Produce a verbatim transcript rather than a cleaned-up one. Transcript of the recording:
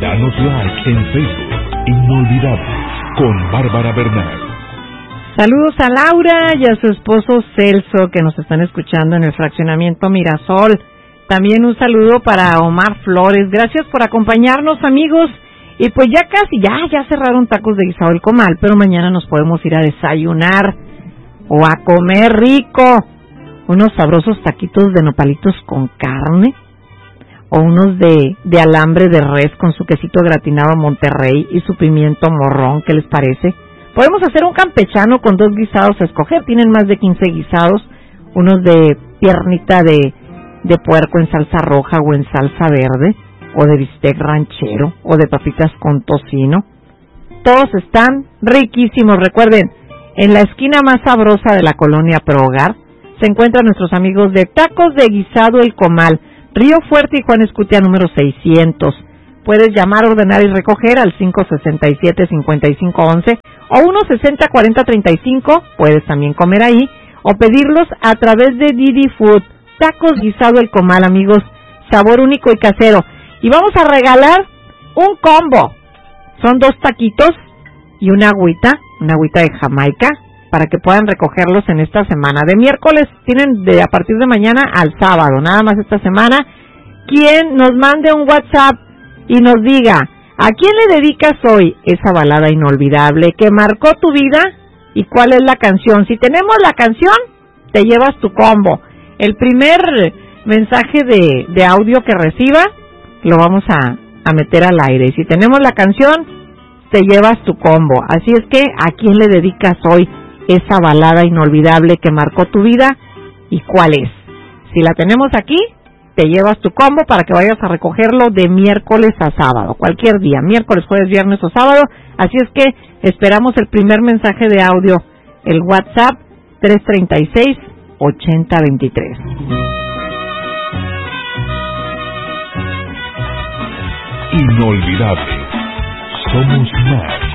Danos like en Facebook. Inolvidables con Bárbara Bernal. Saludos a Laura y a su esposo Celso, que nos están escuchando en el fraccionamiento Mirasol. También un saludo para Omar Flores. Gracias por acompañarnos, amigos. Y pues ya casi, ya, ya cerraron Tacos de Guisado El Comal, pero mañana nos podemos ir a desayunar o a comer rico. Unos sabrosos taquitos de nopalitos con carne, o unos de, de alambre de res con su quesito gratinado Monterrey y su pimiento morrón. ¿Qué les parece? Podemos hacer un campechano con dos guisados a escoger. Tienen más de quince guisados, unos de piernita de, de puerco en salsa roja o en salsa verde, o de bistec ranchero, o de papitas con tocino. Todos están riquísimos. Recuerden, en la esquina más sabrosa de la colonia Pro Hogar se encuentran nuestros amigos de Tacos de Guisado El Comal, Río Fuerte y Juan Escutia número seiscientos. Puedes llamar, ordenar y recoger al cinco sesenta y siete, cincuenta y cinco once o uno sesenta, cuarenta, treinta y cinco. Puedes también comer ahí o pedirlos a través de Didi Food. Tacos Guisado El Comal, amigos, sabor único y casero. Y vamos a regalar un combo. Son dos taquitos y una agüita, una agüita de Jamaica, para que puedan recogerlos en esta semana. De miércoles tienen de a partir de mañana al sábado, nada más esta semana. Quien nos mande un WhatsApp y nos diga, ¿a quién le dedicas hoy esa balada inolvidable que marcó tu vida y cuál es la canción? Si tenemos la canción, te llevas tu combo. El primer mensaje de, de audio que reciba, lo vamos a, a meter al aire. Y si tenemos la canción, te llevas tu combo. Así es que, ¿a quién le dedicas hoy esa balada inolvidable que marcó tu vida y cuál es? Si la tenemos aquí, te llevas tu combo para que vayas a recogerlo de miércoles a sábado, cualquier día, miércoles, jueves, viernes o sábado. Así es que esperamos el primer mensaje de audio, el WhatsApp tres treinta y seis, ochenta veintitrés. Inolvidable. Somos más.